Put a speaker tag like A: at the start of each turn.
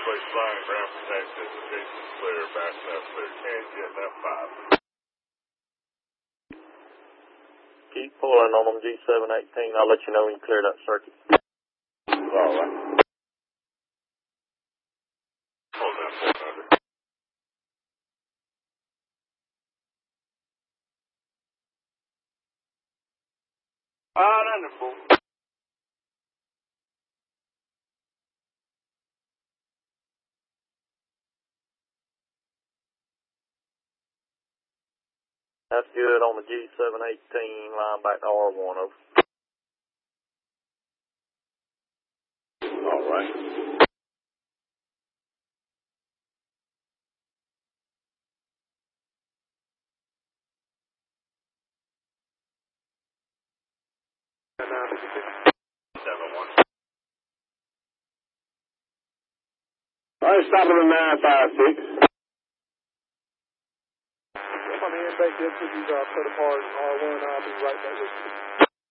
A: Place line, ground protection, Jason clear, back left clear, Kansas, F5.
B: Keep pulling on them, G718. I'll let you know when you clear that circuit.
A: All right. Hold down 400. Wonderful.
B: That's good on the G718, line back to R1 over.
A: All right. All right, stop at the 956.
C: I'm on the intake, these are set apart, R1, I'll be right back with you.